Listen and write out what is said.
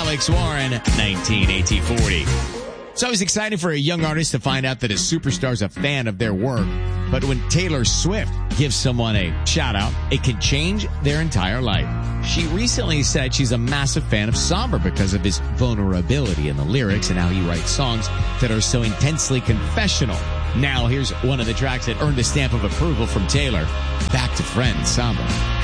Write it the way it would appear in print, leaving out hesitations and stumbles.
Alex Warren, 191840. It's always exciting for a young artist to find out that a superstar is a fan of their work. But when Taylor Swift gives someone a shout out, it can change their entire life. She recently said she's a massive fan of Somber because of his vulnerability in the lyrics and how he writes songs that are so intensely confessional. Now here's one of the tracks that earned the stamp of approval from Taylor. Back to Friends, Somber.